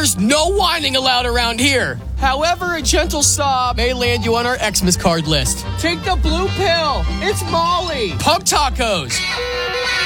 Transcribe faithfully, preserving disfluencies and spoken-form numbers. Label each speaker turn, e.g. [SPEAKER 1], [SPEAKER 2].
[SPEAKER 1] There's no whining allowed around here. However, a gentle sob may land you on our Xmas card list. Take the blue pill. It's Molly. Pub tacos.